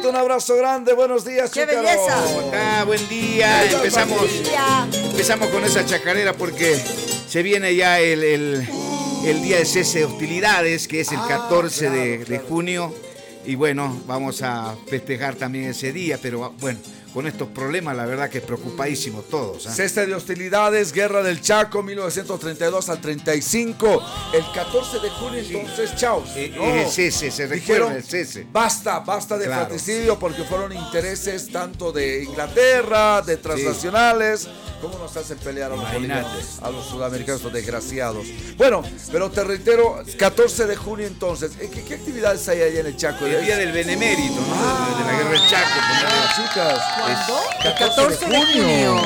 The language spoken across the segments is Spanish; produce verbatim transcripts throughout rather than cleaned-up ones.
Chucarito, un abrazo grande. Buenos días, ¡Qué Chúcaro. belleza! Ah, buen día. Empezamos, Buen día. empezamos con esa chacarera porque se viene ya el, el, el día de cese de hostilidades, que es el Ah, catorce claro, de, de claro. junio. Y bueno, vamos a festejar también ese día, pero bueno, con estos problemas la verdad que preocupadísimos todos. ¿eh? Cese de hostilidades, Guerra del Chaco, mil novecientos treinta y dos al treinta y cinco. El catorce de junio, entonces, chao. Eh, No. el cese, se recuerda Dijeron, el cese. basta, basta de Claro. fratricidio, porque fueron intereses tanto de Inglaterra, de transnacionales. ¿Cómo nos hacen pelear a los Imagínate. bolivianos, a los sudamericanos, los desgraciados? Bueno, pero te reitero, catorce de junio entonces, ¿qué, qué actividades hay allá en el Chaco? El día del benemérito, ¿no? Ah. de, de la guerra del Chaco. Ah, pues, chicas. ¿Cuándo? Es El catorce de junio.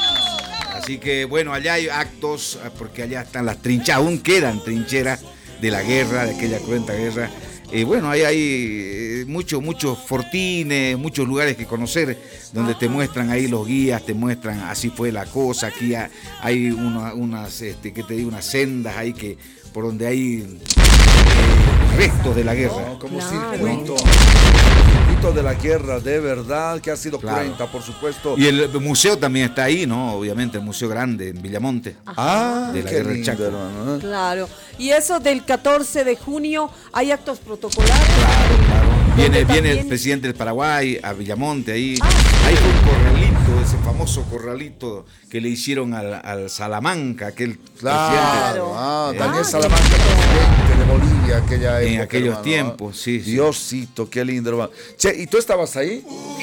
Así que bueno, allá hay actos, porque allá están las trincheras, aún quedan trincheras de la guerra, de aquella cruenta guerra. Y bueno, ahí hay eh, muchos, muchos fortines, muchos lugares que conocer, donde te muestran ahí los guías, te muestran así fue la cosa. Aquí ha- hay una- unas, este, ¿qué te digo? Unas sendas ahí que por donde hay eh, restos de la guerra. No, como Claro. circuito. Circuito de la guerra, de verdad, que ha sido Claro. cruenta, por supuesto. Y el museo también está ahí, ¿no? Obviamente, el Museo Grande en Villamonte. Ah, de la qué guerra del lindo, Chaco. hermano, ¿eh? Claro. Y eso del catorce de junio, ¿hay actos protocolares? Claro, claro. Viene, Donde viene el también- presidente del Paraguay a Villamonte, ahí, Ah. ahí fue un corralito, ese famoso corralito que le hicieron al, al Salamanca, aquel Claro, Claro. ah, Eh, Daniel ah, Salamanca, presidente de Bolivia, aquella En época, aquellos hermano, tiempos, ¿no? sí, sí. Diosito, qué lindo, hermano. Che, ¿y tú estabas ahí?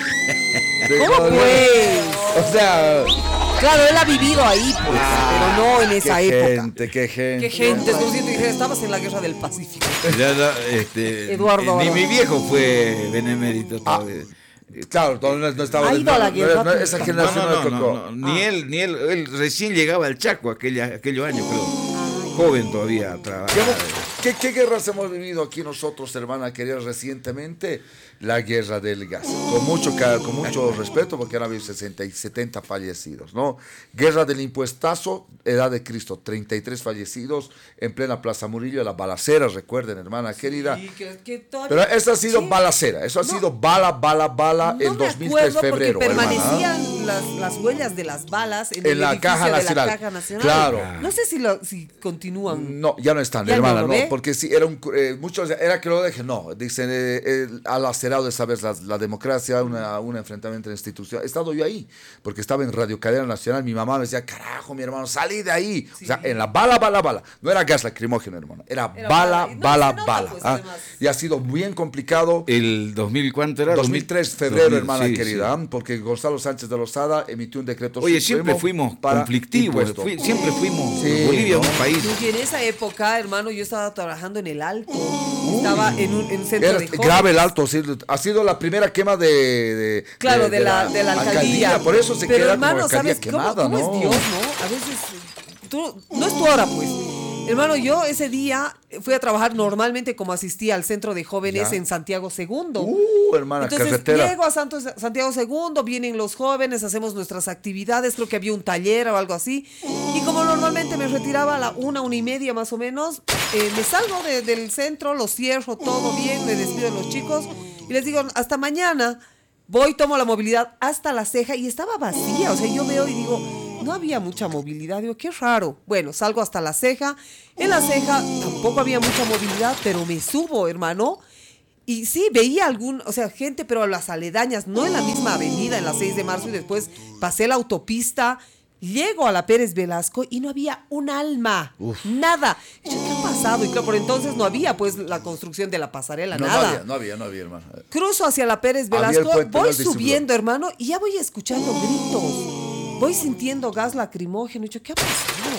De- ¿Cómo no, no, pues? O sea, Claro, él ha vivido ahí, pues, Ah, pero no en esa qué época. gente, qué gente. Qué gente, tú sientes que estabas en la guerra del Pacífico. Ya, ya, este, Eduardo Ni Barba. mi viejo fue benemérito. Ah, todavía. Claro, no, no estaba Ha ido a la no, guerra, no, pues. esa No, generación no, no, no, le no, tocó. no, ni Ah. él, ni él, él recién llegaba al Chaco aquella, aquellos años, creo. Joven todavía, ¿Qué, trabajaba. qué, qué guerras hemos vivido aquí nosotros, hermana querida, recientemente? La guerra del gas. Con mucho, ca- con mucho respeto, porque han habido sesenta y setenta fallecidos, ¿no? Guerra del impuestazo, Edad de Cristo, treinta y tres fallecidos en plena Plaza Murillo, la balacera, recuerden, hermana querida. Y que- que todavía- Pero eso ha sido Sí. balacera, eso ha No. sido bala, bala, bala, No el me dos mil tres, acuerdo febrero, porque hermana. permanecían las, las huellas de las balas en, En el la edificio Caja de Nacional. la Caja Nacional. Claro. No sé si, lo, si continúan. No, ya no están, ¿Ya hermana, no no, lo ve? porque sí, era un, eh, muchos, era que lo dejen, no, dicen, eh, eh, ha lacerado esa vez la, la democracia, una, un enfrentamiento en la institución. He estado yo ahí, porque estaba en Radio Cadena Nacional, mi mamá me decía, carajo, mi hermano, salí de ahí. Sí. O sea, en la bala, bala, bala. No era gas lacrimógeno, hermano, era, Era bala, bala. Y no bala, se nota, bala. pues, ¿ah? además. Y ha sido bien complicado. El dos mil, ¿cuánto era? dos mil tres, febrero, dos mil, hermana sí, querida, sí. ¿ah? Porque Gonzalo Sánchez de Lozada emitió un decreto Oye, supremo siempre fuimos para conflictivos, impuesto. fui- siempre fuimos, Sí, Bolivia es ¿no? un país. Y en esa época, hermano, yo estaba trabajando en el Alto. Estaba en un, en un centro Era de jóvenes. grave el Alto, sí, ha sido la primera quema de, de- Claro, de, la, de la alcaldía. Por eso se Pero queda hermano, como alcaldía ¿sabes cómo, quemada, cómo ¿no? es Dios, no? A veces, tú, no es tu hora, pues. Hermano, yo ese día fui a trabajar normalmente como asistía al centro de jóvenes Ya. en Santiago segundo. Uh, hermana, Entonces carretera. llego a Santos, Santiago segundo, vienen los jóvenes, hacemos nuestras actividades, creo que había un taller o algo así. Y como normalmente me retiraba a la una, una y media más o menos, eh, me salgo de- del centro, lo cierro todo bien, me despido de los chicos y les digo, hasta mañana. Voy, tomo la movilidad hasta La Ceja y estaba vacía. O sea, yo veo y digo, no había mucha movilidad. Digo, qué raro. Bueno, salgo hasta La Ceja. En La Ceja tampoco había mucha movilidad, pero me subo, hermano. Y sí, veía algún, o sea, gente, pero a las aledañas, no en la misma avenida, en la seis de marzo, y después pasé la autopista. Llego a la Pérez Velasco y no había un alma, Uf. nada. Y yo, ¿qué ha pasado? Y claro, por entonces no había pues la construcción de la pasarela, No, no nada. había, no había, no había, hermana. Cruzo hacia la Pérez Había el Velasco, puente, no voy el distribuidor. subiendo, hermano, y ya voy escuchando gritos. Voy sintiendo gas lacrimógeno. Y yo, ¿qué ha pasado?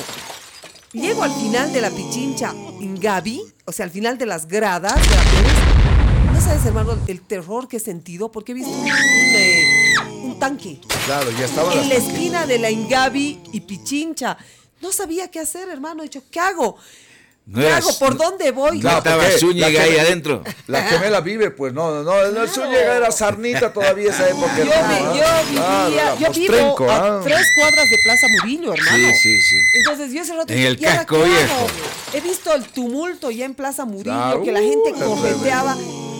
Llego al final de la Pichincha Ingavi, o sea, al final de las gradas de la Pérez. No sabes, hermano, el terror que he sentido porque he visto un, un, eh, un tanque Claro, ya estaba en la esquina de la Ingavi y Pichincha. No sabía qué hacer, hermano. He dicho, ¿qué hago? No ¿Qué eras- hago? ¿Por dónde voy? No Claro, estaba porque Zúñiga la ahí que- adentro. La gemela vive, pues no, no, no, no, eso llega era Sarnita todavía esa época. Yo, hermano, me- ¿ah? yo Claro, vivía, era yo vivo postrenco, a ¿ah? tres cuadras de Plaza Murillo, hermano. Sí, sí, sí. Entonces yo ese rato En dije, el ¿y ahora casco qué viejo. hago? He visto el tumulto ya en Plaza Murillo, Claro, que la gente uh, correteaba.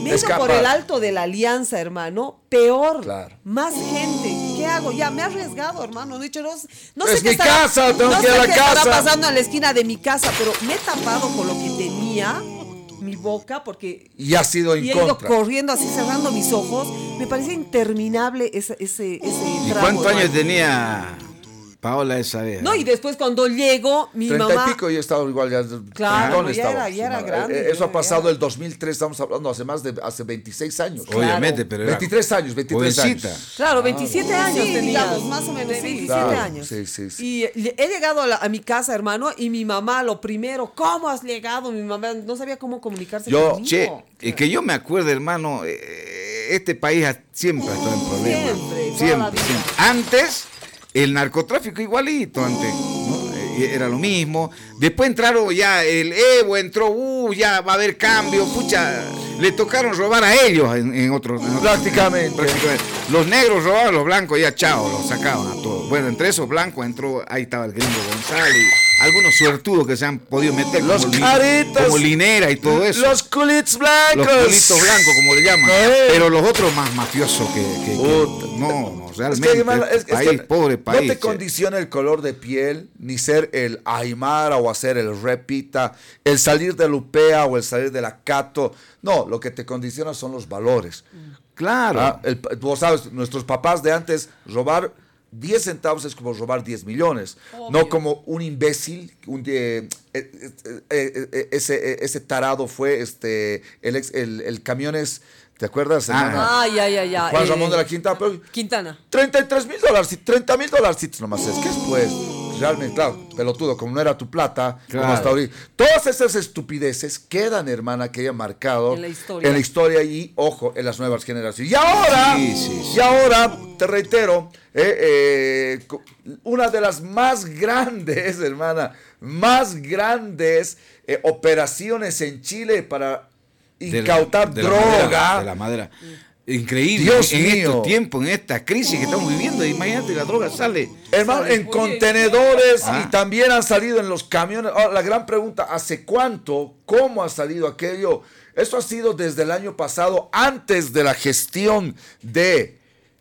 Me he ido Escapa. por el alto de la Alianza, hermano. Peor. Claro. Más gente. ¿Qué hago? Ya me he arriesgado, hermano. No he dicho, no, no Es sé qué mi estará, casa, tengo no que ir sé a la qué estará casa. pasando en la esquina de mi casa, pero me he tapado con lo que tenía mi boca porque Y ha sido en y he ido contra. corriendo así cerrando mis ojos. Me parecía interminable ese ese ese ¿Y tramo, cuántos años hermano. tenía Paola esa vez? No, y después cuando llego, mi Treinta mamá y pico yo estaba igual ya. Claro, ¿dónde ya estaba? era- ya era Sí, grande, eh, Eso ya ha pasado era- el dos mil tres, estamos hablando hace más de hace veintiséis años. Claro. Obviamente, pero era veintitrés años, veintitrés jovencita. años. Claro, veintisiete años Sí, tenía. digamos, más o menos, veintisiete Claro, años. sí, sí, sí. Y eh, he llegado a, la- a mi casa, hermano, y mi mamá, lo primero, ¿cómo has llegado? Mi mamá no sabía cómo comunicarse Yo, conmigo. Che, es que yo me acuerdo, hermano, eh, este país ha- siempre ha estado en problemas. Siempre, toda Siempre, la vida. siempre. Antes, el narcotráfico igualito, antes, ¿no? Eh, Era lo mismo. Después entraron ya, el Evo entró, uh, ya va a haber cambio, pucha, le tocaron robar a ellos en, en otros. en otros- Prácticamente. prácticamente. Los negros robaban a los blancos, ya chao, los sacaban a todos. Bueno, entre esos blancos entró, ahí estaba el gringo González, algunos suertudos que se han podido meter, Los como, Lin- caritas. como Linera y todo eso. Los culits blancos. Los culitos blancos, como le llaman. Eh. Pero los otros más mafiosos que. que- que- Puta. no, no, Es realmente. que, hermano, es- es país, que pobre país. no te che. condiciona el color de piel, ni ser el Aymara o hacer el Repita, el salir de Lupea o el salir de la Cato. No, lo que te condiciona son los valores. Claro. Ah, el- vos sabes, nuestros papás de antes, robar diez centavos es como robar diez millones. No como un imbécil, un, eh, eh, eh, eh, eh, ese, eh, ese tarado fue este, el, ex- el, el camión es, ¿te acuerdas? Ah. hermano? Ah, ya, ya, ya. Juan eh, Ramón de la Quinta, pero Quintana. treinta y tres mil dólares, treinta mil dolarcitos nomás es. ¿Qué es pues? Realmente, claro, pelotudo, como no era tu plata, como Claro. hasta ahorita. Todas esas estupideces quedan, hermana, que hayan marcado En la historia. en la historia y, ojo, en las nuevas generaciones. Y ahora, Sí, sí, sí. y ahora, te reitero, eh, eh, co- una de las más grandes, hermana, más grandes eh, operaciones en Chile para De la- incautar de la droga. madera, de la madera. Increíble. Dios en mío. estos tiempos, en esta crisis que estamos viviendo, imagínate, la droga sale. Hermano, en contenedores Ah. y también han salido en los camiones. Ahora, la gran pregunta, ¿hace cuánto? ¿Cómo ha salido aquello? Eso ha sido desde el año pasado, antes de la gestión de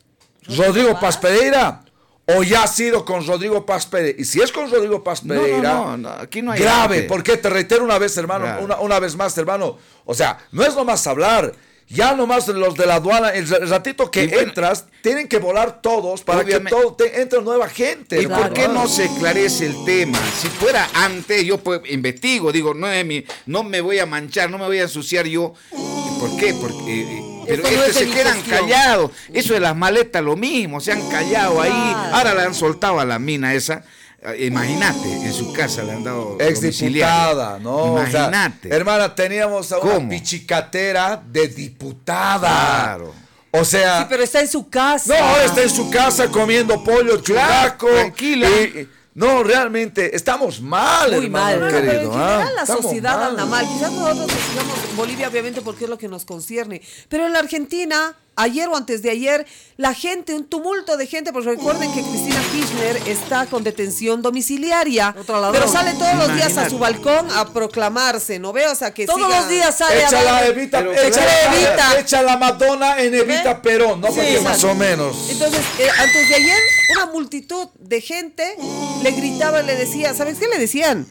Rodrigo Paz Pereira, o ya ha sido con Rodrigo Paz Pereira. Y si es con Rodrigo Paz No, no, Pereira, no, no, aquí no hay grave, arte. porque te reitero una vez, hermano, Grave. una, una vez más, hermano. O sea, no es nomás hablar. Ya nomás los de la aduana, el ra- ratito que Y bueno, entras, tienen que volar todos para obviamente. que todo te, entre nueva gente. ¿Y hermano. por qué no se esclarece el tema? Si fuera antes, yo pues investigo, digo, no es mi, no me voy a manchar, no me voy a ensuciar yo. ¿Por qué? Porque eh, pero Esto no este es de se mi quedan gestión. callados. Eso de las maletas lo mismo, se han callado ahí. Claro. Ahora la han soltado a la mina esa. Eh, Imagínate, en su casa le han dado Exdiputada, domiciliario. ¿no? O sea, Imagínate. hermana, teníamos a una ¿Cómo? pichicatera de diputada. Claro. O sea, Sí, pero está en su casa. no, ahora está en su casa comiendo pollo churrasco. tranquila. y- y- no, realmente, estamos mal, Muy hermano mal. No, no, querido. pero en general ¿ah? la Estamos sociedad mal. anda mal. Quizás nosotros decimos Bolivia, obviamente, porque es lo que nos concierne. Pero en la Argentina, ayer o antes de ayer, la gente, un tumulto de gente, pues recuerden que Cristina Kirchner está con detención domiciliaria. Otra ladrón. Pero sale todos los días a Imagínate. su balcón a proclamarse, ¿no veo? O sea, que Todos siga- los días sale a Echa la dar- Evita, Pero echa, claro. la, Evita. echa la Madonna en Evita ¿Ve? Perón, ¿no? Sí, Porque más exacto. o menos. Entonces, eh, antes de ayer, una multitud de gente le gritaba, le decía, ¿sabes qué le decían?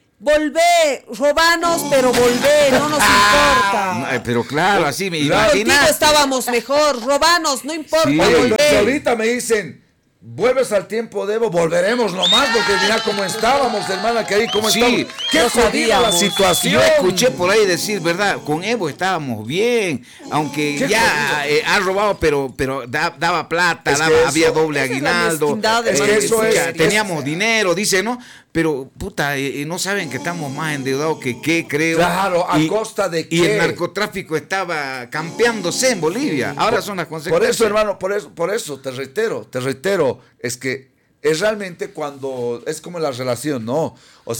Volvé, robanos, pero volvé, no nos importa. No, eh, pero claro, así me Claro. Contigo imagínate. estábamos mejor, robanos, no importa, Sí. Oye, volvé. si ahorita me dicen, vuelves al tiempo de Evo, volveremos nomás, porque mira cómo estábamos, hermana, que ahí, cómo Sí, estamos. Qué no jodida la sabíamos. situación. Yo escuché por ahí decir, ¿verdad? Con Evo estábamos bien, aunque Qué ya eh, ha robado, pero pero da- daba plata, Es que daba- eso- había doble esa es la aguinaldo, mezquindad, Es que eso es- ya teníamos dinero, dice, ¿no? Pero, puta, eh, eh, no saben que estamos más endeudados que qué, creo. Claro, ¿a costa de Y qué? el narcotráfico estaba campeándose en Bolivia. Ahora son las consecuencias. Por eso, hermano, por eso, por eso, te reitero, te reitero, es que es realmente cuando, es como la relación, ¿no? O sea,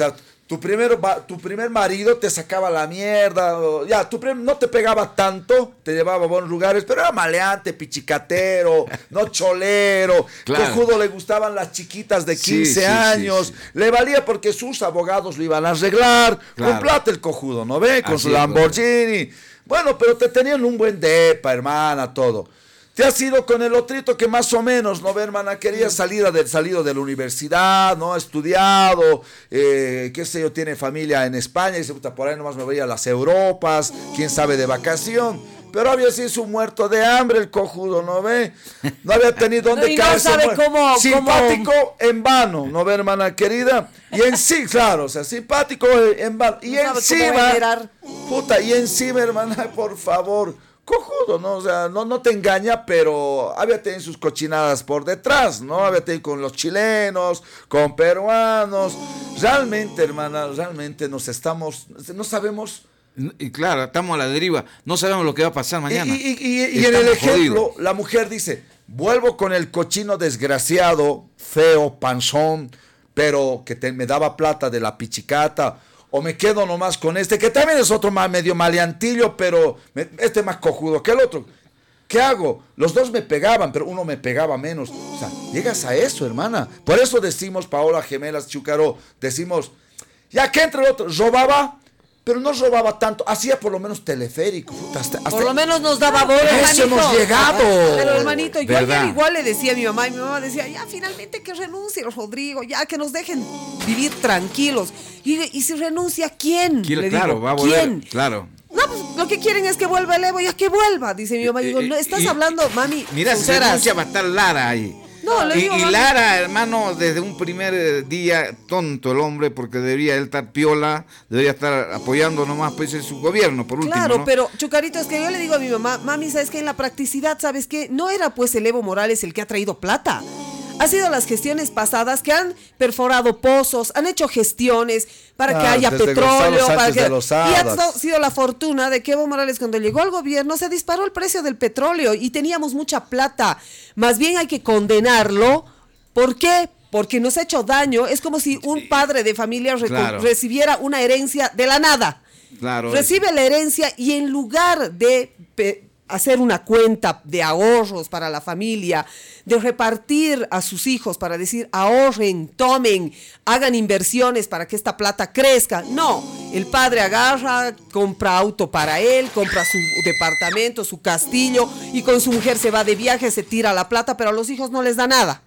tu primer, tu primer marido te sacaba la mierda, o, ya, tu prim, no te pegaba tanto, te llevaba a buenos lugares, pero era maleante, pichicatero, no cholero, Claro. cojudo, le gustaban las chiquitas de quince Sí, sí, años, sí, sí. le valía porque sus abogados lo iban a arreglar, Claro. con plata el cojudo, ¿no ve? Con Así su es, Lamborghini. Bueno, pero te tenían un buen depa, hermana, todo. Te has ido con el otrito que más o menos, ¿no ve, hermana? Quería salir de, salido de la universidad, ¿no? Ha estudiado, eh, qué sé yo, tiene familia en España, y dice, puta, por ahí nomás me voy a las Europas, quién sabe, de vacación. Pero había sido un muerto de hambre el cojudo, ¿no ve? No había tenido dónde Y no caerse. sabe muerto. cómo- Simpático en vano, ¿no ve, hermana querida? Y en sí, claro, o sea, simpático en vano. Y No sabe cómo encima, venerar. puta, y encima, hermana, por favor, cojudo, ¿no? O sea, no, no te engaña, pero había tenido sus cochinadas por detrás, ¿no? Había tenido con los chilenos, con peruanos. Realmente, hermana, realmente nos estamos, no sabemos. Y claro, estamos a la deriva. No sabemos lo que va a pasar mañana. Y, y- y- y en el Estamos ejemplo, jodidos. la mujer dice, vuelvo con el cochino desgraciado, feo, panzón, pero que te- me daba plata de la pichicata, o me quedo nomás con este, que también es otro más medio maleantillo, pero me- este más cojudo que el otro. ¿Qué hago? Los dos me pegaban, pero uno me pegaba menos. O sea, llegas a eso, hermana. Por eso decimos, Paola Gemelas Chúcaro, decimos, ya que entre el otro, robaba, pero no robaba tanto, hacía por lo menos teleférico. Puta, hasta- hasta- Por lo menos nos daba bola, A eso hermanito. hemos llegado. Pero hermanito, yo ¿Verdad? ayer igual le decía a mi mamá, y mi mamá decía, ya finalmente que renuncie Rodrigo, ya que nos dejen vivir tranquilos. Y, ¿y si renuncia quién? Quiero- Le claro, digo, va a volver. ¿quién? Claro. No, pues lo que quieren es que vuelva el Evo, ya que vuelva, dice mi mamá. Y digo, no, estás Y- hablando, mami, Mira, si sinceras. renuncia va a estar Lara ahí. No, le y, digo, y mami. Lara, hermano, desde un primer eh, día, tonto el hombre, porque debería él estar piola, debería estar apoyando nomás pues en su gobierno, por último. Claro, ¿no? pero Chucarito, es que yo le digo a mi mamá, mami, ¿sabes qué? En la practicidad, ¿sabes qué? No era pues el Evo Morales el que ha traído plata. Ha sido las gestiones pasadas que han perforado pozos, han hecho gestiones para que Ah, haya desde petróleo, Gonzalo para Sánchez que de los y ha Hadas. sido la fortuna de que Evo Morales cuando llegó al gobierno se disparó el precio del petróleo y teníamos mucha plata. Más bien hay que condenarlo. ¿Por qué? Porque nos ha hecho daño. Es como si un padre de familia reco- Claro. recibiera una herencia de la nada. Claro. Recibe la herencia y en lugar de pe- hacer una cuenta de ahorros para la familia, de repartir a sus hijos para decir ahorren, tomen, hagan inversiones para que esta plata crezca. No, el padre agarra, compra auto para él, compra su departamento, su castillo y con su mujer se va de viaje, se tira la plata, pero a los hijos no les da nada.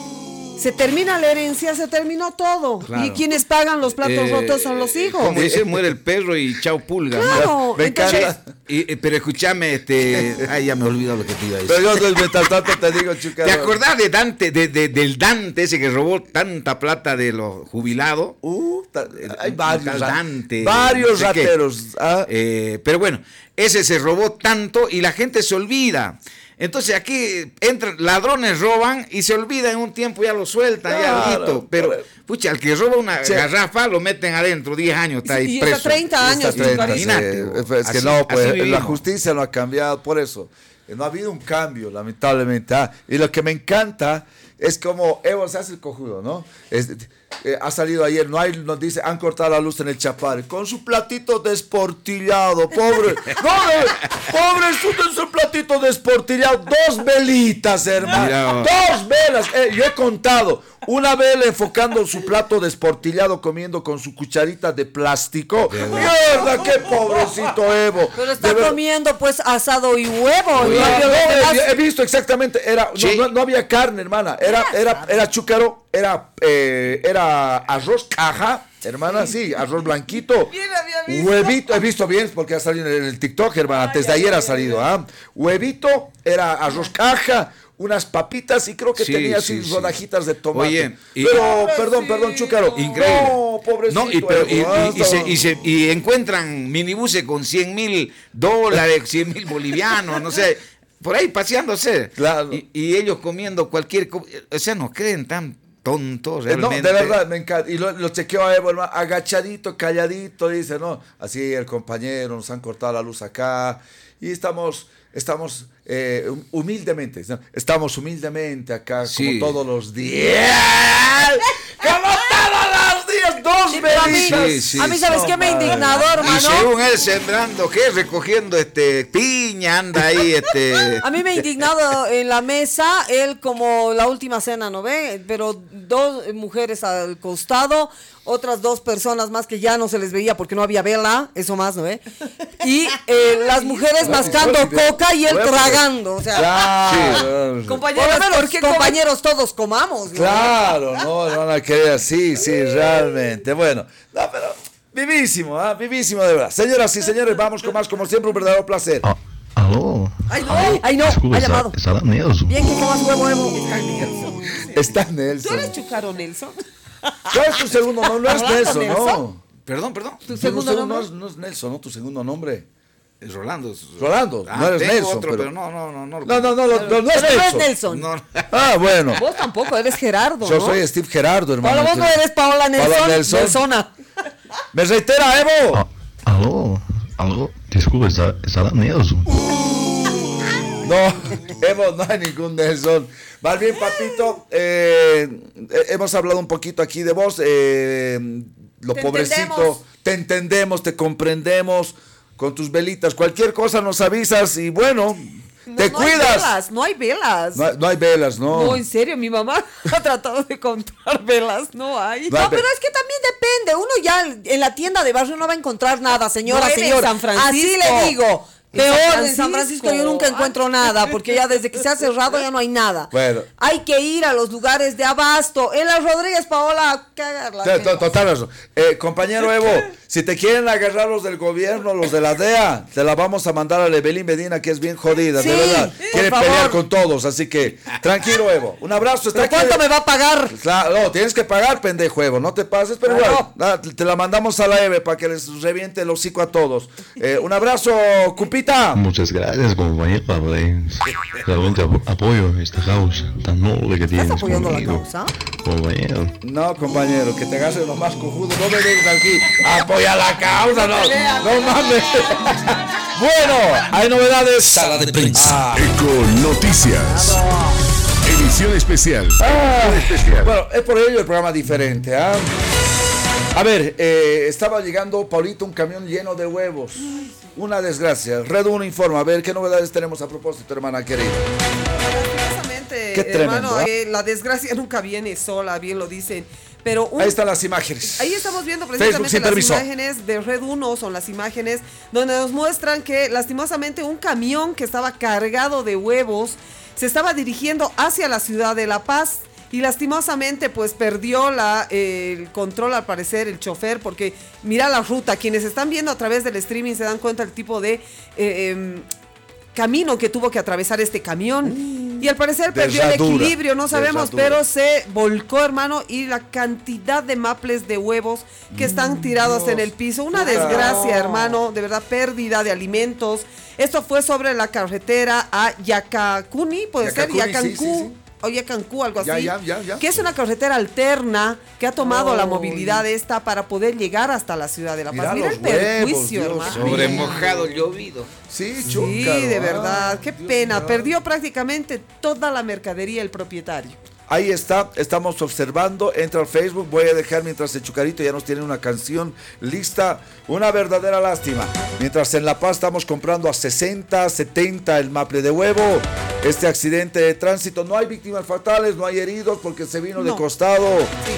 Se termina la herencia, se terminó todo. Claro. Y quienes pagan los platos Eh, rotos son los hijos. Como dice, muere el perro y chao pulga. ¿no? Claro, Me entonces- encanta. Y- y- pero escúchame, este. Ay, ya me olvidó lo que te iba a decir. Pero yo mientras tanto te digo, Chúcaro. ¿Te acordás de Dante, de, de- del Dante ese que robó tanta plata de los jubilados? Uh, ta- hay Un varios, tal ra- Dante, varios no sé qué. rateros. ah. Eh, pero bueno, ese se robó tanto y la gente se olvida. Entonces aquí entran, ladrones roban y se olvida en un tiempo, ya lo sueltan, ya Claro, listo. Pero, pero- pucha, al que roba una Che. garrafa lo meten adentro, diez años, está ahí Y está preso. treinta años, Está treinta, Chucarito. sí. Imagínate, Es que así- no, pues así la vivimos. justicia no ha cambiado por eso. No ha habido un cambio, lamentablemente. ah. Y lo que me encanta es como Evo se hace el cojudo, ¿no? Es- eh, ha salido ayer, no hay, nos dice, han cortado la luz en el Chapare, con su platito desportillado, pobre. No, no, pobre, su, su platito desportillado, dos velitas, hermano. Mira. Dos velas. Eh, yo he contado. Una vela enfocando su plato desportillado comiendo con su cucharita de plástico. Mierda, qué pobrecito Evo. Pero está De ver- comiendo pues asado y huevo. No, y no, los he- demás- he, visto exactamente, era, no, Sí. no, no había carne, hermana, era, era, era chúcaro, era, eh, era arroz caja, hermana, sí, arroz blanquito, Bien había visto. huevito, he visto bien porque ha salido en el TikTok, hermana, antes de Ay, ayer ay, ha salido, ¿ah? Huevito, era arroz caja, unas papitas y creo que Sí, tenía sí, así sí. rodajitas de tomate. Oye, y- pero, perdón, perdón, chúcaro. Increíble. No, pobrecito. No, y, pero- y- Evo, ah, y- y se, estaba- y se- y encuentran minibuses con cien mil dólares, cien mil bolivianos, no sé, por ahí paseándose. Claro. Y, y ellos comiendo cualquier. co- O sea, no creen tan tontos Eh, No, realmente. de verdad, me encanta. Y lo, lo chequeo a Evo, hermano, agachadito, calladito, dice, ¿no? Así el compañero, nos han cortado la luz acá. Y estamos, estamos eh, humildemente, ¿no? Estamos humildemente acá, Sí. como todos los días. ¡Como todos los días! Dos Sí, pero a mí, sí, sí, a mí ¿sabes sí. qué me ha No, indignado, Y hermano? según él sembrando, ¿qué? Recogiendo este piña, anda ahí, este. A mí me ha indignado en la mesa, él como la última cena, ¿no ve? Pero dos mujeres al costado, otras dos personas más que ya no se les veía porque no había vela, eso más, ¿no ve? Y eh, las mujeres mascando coca y él tragando, o sea, Claro, compañeros, ¿por qué compañeros todos comamos, ¿no? claro, no, no van a querer así, sí, realmente. Bueno, no, pero vivísimo, ¿ah? Vivísimo de verdad. Señoras y señores, vamos con más, como siempre, un verdadero placer. Ah, aló. Ay, no, ay, no, Disculpe, ha ¿es llamado. es Adán Nelson? Bien que comas huevo, Evo. Está Nelson. Está ¿Tú Nelson. eres Chucaro Nelson? ¿Cuál es tu segundo nombre? No es Hablando, Nelson, Nelson. no. Perdón, perdón. ¿Tu Tu segundo segundo nombre? no es, no es Nelson, ¿no? Tu segundo nombre. Es Rolando. Rolando, Ah, no eres tengo Nelson, otro, pero- pero... no, no, no, no. No, no, no, no, no, no es Pero no es Nelson. Nelson. No, no. Ah, bueno. Vos tampoco, eres Gerardo, Yo ¿no? soy Steve Gerardo, hermano. Paola, vos no eres Paola Nelson. Paola Nelson. Nelsona. ¿Me reitera, Evo? Ah, aló. Aló. Disculpe, ¿es A- es Adán Nelson? No, Evo, no hay ningún Nelson. Más bien, papito, eh, eh, hemos hablado un poquito aquí de vos. eh, lo Te pobrecito, entendemos. te entendemos, te comprendemos. Con tus velitas, cualquier cosa nos avisas y bueno, No, te no hay cuidas. velas, no hay velas. No, hay- no hay velas, no. No, en serio, mi mamá ha tratado de comprar velas, no hay. No hay No, pero ve- es que también depende. Uno ya en la tienda de barrio no va a encontrar nada, señora, Nueve en señor. San Francisco. Así le digo. En Peor, San en San Francisco yo nunca Francisco. encuentro nada, porque ya desde que se ha cerrado ya no hay nada. Bueno. Hay que ir a los lugares de abasto. En las Rodríguez, Paola, cagarla. To- to- Total razón. Eh, compañero Evo, si te quieren agarrar los del gobierno, los de la D E A, te la vamos a mandar a Evelyn Medina, que es bien jodida, Sí, de verdad. por Quiere favor. pelear con todos, así que tranquilo, Evo. Un abrazo. Está ¿Pero aquí. cuánto me va a pagar? Claro, no, tienes que pagar, pendejo, Evo, no te pases, pero Claro. igual, nada, te la mandamos a la Eve para que les reviente el hocico a todos. Eh, un abrazo, Cupita. Muchas gracias, compañero, por eh, realmente apo- apoyo esta causa tan noble que tienes apoyando la conmigo, causa? compañero. No, compañero, que te hagas lo más cojudo, no me vengas aquí, apoya la causa, no, no mames. Bueno, hay novedades. Sala de prensa. Ah. Eco Noticias. Edición especial. Ah, bueno, es por ello el programa diferente. ¿ah? A ver, eh, estaba llegando, Paulito, un camión lleno de huevos. Una desgracia. Red uno informa. A ver, ¿qué novedades tenemos a propósito, hermana querida? Lastimosamente, Qué tremendo, hermano, ¿ah? eh, la desgracia nunca viene sola, bien lo dicen. Pero un- Ahí están las imágenes. Ahí estamos viendo Facebook precisamente sin las permiso. imágenes de Red uno, son las imágenes donde nos muestran que lastimosamente un camión que estaba cargado de huevos se estaba dirigiendo hacia la ciudad de La Paz y lastimosamente pues perdió la, eh, el control al parecer el chofer porque mira la ruta, quienes están viendo a través del streaming se dan cuenta del tipo de... eh, em, camino que tuvo que atravesar este camión y al parecer perdió el Derradura, equilibrio, no sabemos, derradura. pero se volcó, hermano, y la cantidad de maples de huevos que están tirados Dios. en el piso, una Puta. desgracia, hermano, de verdad, pérdida de alimentos. Esto fue sobre la carretera a Yacacuni, puede Yacacuni, ser, Yacancú. sí, sí, sí. O Yacancú, algo Ya, así, ya, ya, ya. que es una carretera alterna que ha tomado la Ay. movilidad esta para poder llegar hasta la ciudad de La Paz. Mira Mira, los el perjuicio, huevos, Dios. hermano. Sobre mojado llovido. Sí, Sí, chúcaro, de ah. verdad, qué Dios pena. mío. Perdió prácticamente toda la mercadería el propietario. Ahí está, estamos observando, entra al Facebook, voy a dejar mientras el Chucarito ya nos tiene una canción lista, una verdadera lástima. Mientras en La Paz estamos comprando a sesenta, setenta el maple de huevo, este accidente de tránsito, no hay víctimas fatales, no hay heridos porque se vino de No. costado.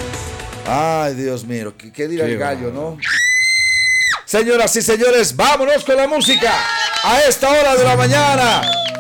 Ay, Dios mío, ¿qué, qué dirá Qué el gallo, no? Señoras y señores, vámonos con la música a esta hora de la mañana.